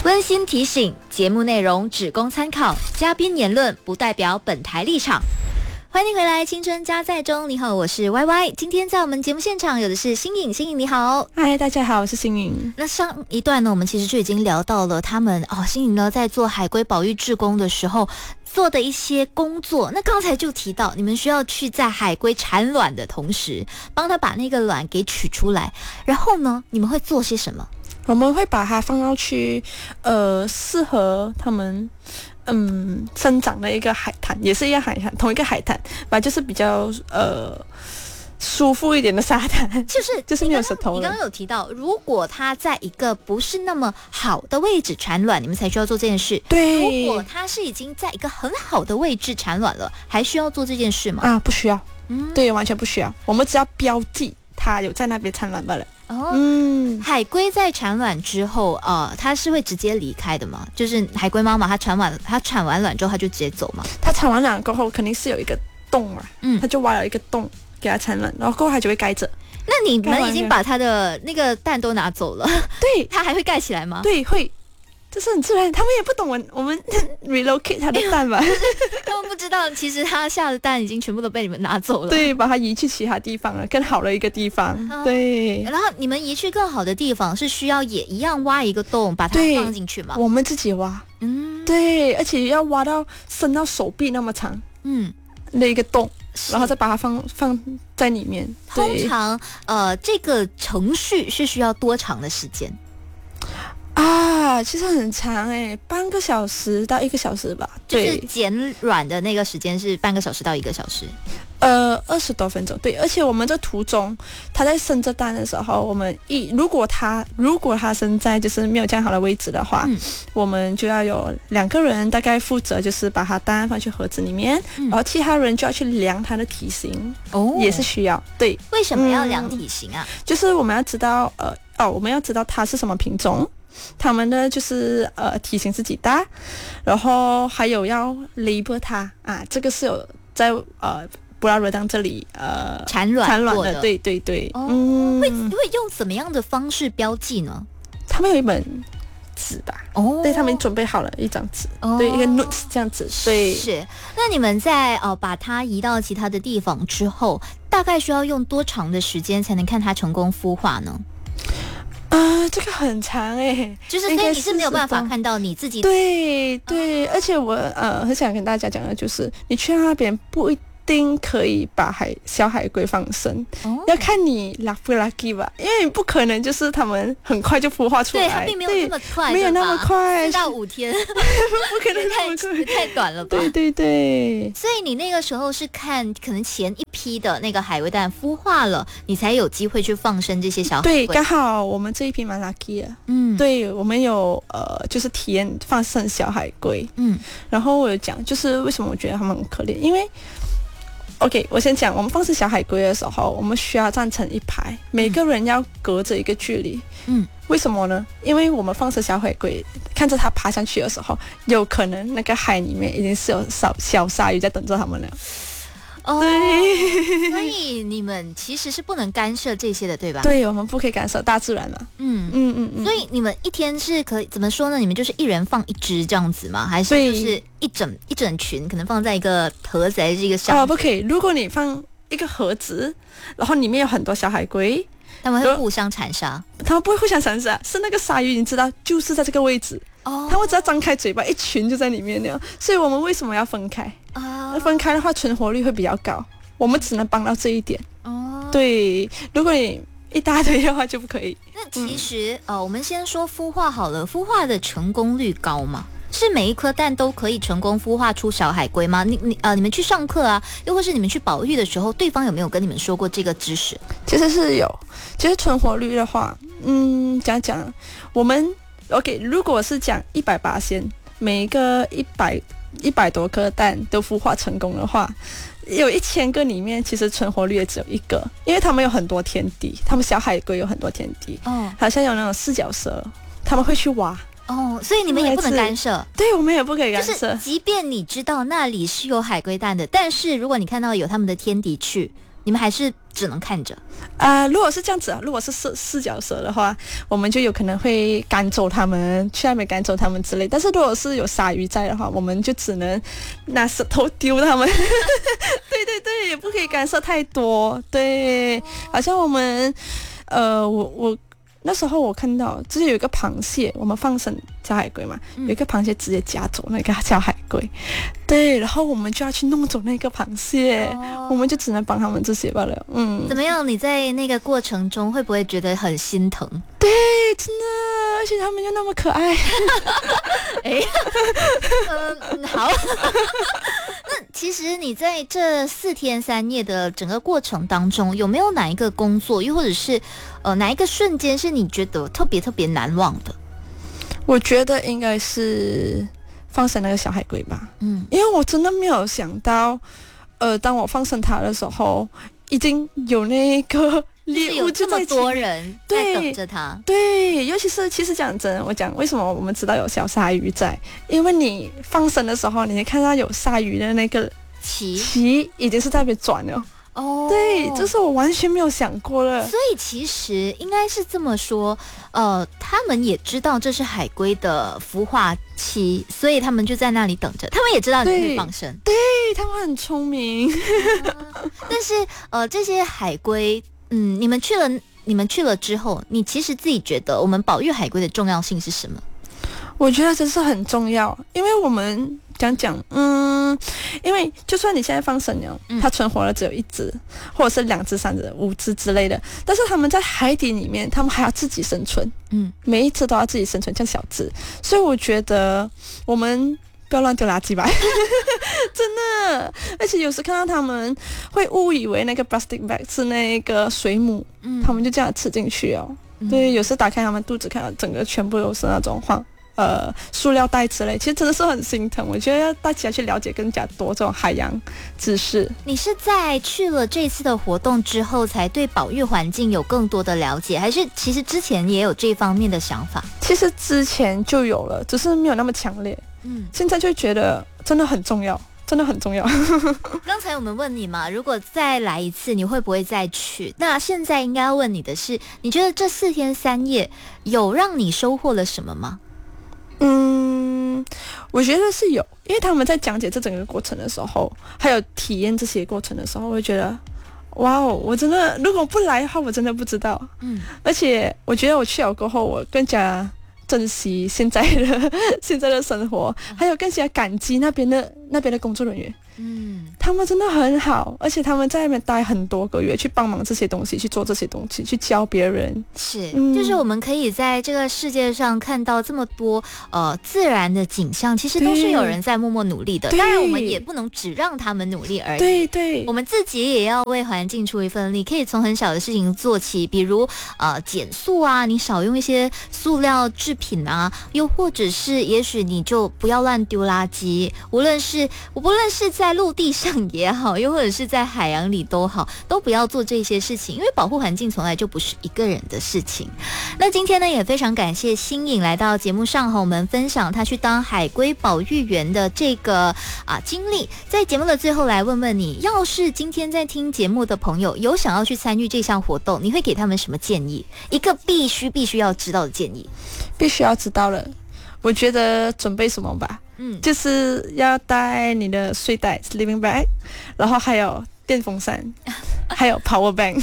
温馨提醒：节目内容只供参考，嘉宾言论不代表本台立场。欢迎回来，青春加载中。你好，我是 YY。今天在我们节目现场有的是新颖，新颖你好。 嗨，大家好，我是新颖。 那上一段呢，我们其实就已经聊到了他们新颖呢在做海龟保育志工的时候做的一些工作。那刚才就提到，你们需要去在海龟产卵的同时，帮他把那个卵给取出来。然后呢，你们会做些什么？ 我们会把它放到去适合他们生长的一个海滩，也是一个海滩，同一个海滩吧，就是比较舒服一点的沙滩，就是没有石头。 你刚刚有提到，如果它在一个不是那么好的位置产卵，你们才需要做这件事。 对， 如果它是已经在一个很好的位置产卵了，还需要做这件事吗？ 不需要。对，完全不需要。我们只要标记它有在那边产卵罢了。 海龟在产卵之后，它是会直接离开的吗？就是海龟妈妈它产完卵之后，它就直接走吗？ 它产完卵过后，肯定是有一个洞嘛，它就挖了一个洞给它产卵，然后过后它就会盖着。 那你们已经把它的那个蛋都拿走了， 对， 它还会盖起来吗？ 对，会。就是很自然，他们也不懂我们 relocate 它的蛋吧， 他们不知道，其实它下的蛋已经全部都被你们拿走了。 对，把它移去其他地方了，更好的一个地方。对， 然后你们移去更好的地方，是需要也一样挖一个洞把它放进去吗？ 我们自己挖。对，而且要挖到伸到手臂那么长。那一个洞，然后再把它放在里面。 通常这个程序是需要多长的时间？ 其实很长半个小时到1个小时吧。 就是捡卵的那个时间是半个小时到1个小时。 20多分钟。对，而且我们这途中，它在生这蛋的时候，我们如果它生在就是没有这样好的位置的话，我们就要有2个人大概负责，就是把它蛋放去盒子里面，然后其他人就要去量它的体型。也是需要。对， 为什么要量体型啊？ 就是我们要知道我们要知道它是什么品种。他们的就是体型是几大，然后还有要 label 它这个是有在布拉罗当这里产卵的。对对对。 会用怎么样的方式标记呢？ 他们有一本纸吧。对，他们准备好了一张纸。对，一个 notes 这样子。对， 是。那你们在把它移到其他的地方之后，大概需要用多长的时间才能看它成功孵化呢？ 这个很长就是所以你是没有办法看到你自己。 对对，而且我很想跟大家讲的就是，你去那边不一定可以把小海龟放生，要看你 lucky 吧，因为你不可能就是他们很快就孵化出来。 对，它并没有那么快， 没有那么快 ，4到5天， 不可能那么快， 太短了吧？ 对对对。 所以你那个时候是看可能前一批的那个海龟蛋孵化了，你才有机会去放生这些小海龟。 对，刚好我们这一批蛮 lucky 的。对，我们有就是体验放生小海龟。然后我有讲，就是为什么我觉得他们很可怜，因为OK， 我先讲，我们放生小海龟的时候，我们需要站成一排，每个人要隔着一个距离。为什么呢？因为我们放生小海龟，看着它爬上去的时候，有可能那个海里面已经是有小鲨鱼在等着他们了。对， 所以你们其实是不能干涉这些的，对吧？ 对，我们不可以干涉大自然嘛。 所以你们一天是可以怎么说呢？你们就是一人放1只这样子吗？还是就是一整群可能放在一个盒子还是一个箱子？ 不可以。如果你放一个盒子，然后里面有很多小海龟， 他们会互相残杀。 他们不会互相残杀，是那个鲨鱼，你知道，就是在这个位置。他们只要张开嘴巴，一群就在里面了。所以我们为什么要分开？分开的话存活率会比较高，我们只能帮到这一点。对，如果你一大堆的话就不可以。 那其实我们先说孵化好了，孵化的成功率高吗？是每一颗蛋都可以成功孵化出小海龟吗？你们去上课啊，又或是你们去保育的时候，对方有没有跟你们说过这个知识？ 其实是有。其实存活率的话，讲我们 OK， 如果是讲100%，每一个100多颗蛋都孵化成功的话，有1000个里面，其实存活率也只有1个，因为他们有很多天敌，他们小海龟有很多天敌。好像有那种4脚蛇，他们会去挖。 所以你们也不能干涉。 对，我们也不可以干涉。 就是即便你知道那里是有海龟蛋的，但是如果你看到有他们的天敌去， 你们还是只能看着？ 如果是这样子，如果是四脚蛇的话，我们就有可能会赶走他们，去那边赶走他们之类。但是如果是有鲨鱼在的话，我们就只能拿石头丢他们。对对对，也不可以干涉太多。对，好像我们我那时候我看到就是有一个螃蟹，我们放生小海龟嘛，有一个螃蟹直接夹走那个小海龟，对，然后我们就要去弄走那个螃蟹，我们就只能帮他们这些罢了。 怎么样？你在那个过程中会不会觉得很心疼？ 对，真的，而且他们又那么可爱。 好。那其实你在这4天3夜的整个过程当中，有没有哪一个工作，又或者是哪一个瞬间是你觉得特别特别难忘的？ 我觉得应该是放生那个小海龟吧。因为我真的没有想到，当我放生它的时候，已经有那个猎物就在这么多人在等着它。 对，尤其是其实讲真，我讲为什么我们知道有小鲨鱼在，因为你放生的时候，你看到有鲨鱼的那个鳍已经是在那边转了。对，这是我完全没有想过的。 所以其实应该是这么说，他们也知道这是海龟的孵化期，所以他们就在那里等着。他们也知道你会放生， 对，他们很聪明。 但是这些海龟，你们去了之后，你其实自己觉得我们保育海龟的重要性是什么？ 我觉得这是很重要，因为我们因为就算你现在放生了，它存活了只有1只，或者是2只、3只、5只之类的，但是他们在海底里面，他们还要自己生存，每一只都要自己生存，像小只，所以我觉得我们不要乱丢垃圾吧，真的。而且有时看到他们会误以为那个 plastic bag 是那个水母，他们就这样吃进去哦。对，有时打开他们肚子，看到整个全部都是那种塑料袋之类，其实真的是很心疼。我觉得要大家去了解更加多这种海洋知识。 你是在去了这次的活动之后，才对保育环境有更多的了解，还是其实之前也有这方面的想法？ 其实之前就有了，只是没有那么强烈。现在就觉得真的很重要。真的很重要。 刚才我们问你嘛，如果再来一次，你会不会再去？那现在应该要问你的是，你觉得这4天3夜有让你收获了什么吗？ 我觉得是有，因为他们在讲解这整个过程的时候，还有体验这些过程的时候，我会觉得，哇哦，我真的如果不来的话，我真的不知道。而且我觉得我去了过后，我更加珍惜现在的生活，还有更加感激那边的工作人员。他们真的很好，而且他们在那边待很多个月，去帮忙这些东西，去做这些东西，去教别人。 是，就是我们可以在这个世界上看到这么多自然的景象，其实都是有人在默默努力的。当然，我们也不能只让他们努力而已。对，我们自己也要为环境出一份力，可以从很小的事情做起，比如减塑啊，你少用一些塑料制品啊，又或者是也许你就不要乱丢垃圾，无论是在陆地上也好，又或者是在海洋里都好，都不要做这些事情，因为保护环境从来就不是一个人的事情。那今天呢，也非常感谢新颖来到节目上和我们分享他去当海龟保育员的这个经历。在节目的最后来问问你，要是今天在听节目的朋友有想要去参与这项活动，你会给他们什么建议？一个必须要知道的建议。 必须要知道了，我觉得准备什么吧，就是要带你的睡袋 sleeping bag， 然后还有电风扇，还有 power bank。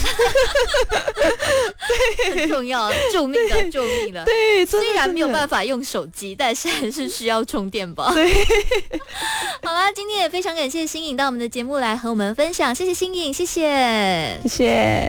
很重要，救命的。 对， 虽然没有办法用手机，但是还是需要充电宝。 对。 好啦，今天也非常感谢新颖到我们的节目来和我们分享，谢谢新颖，谢谢。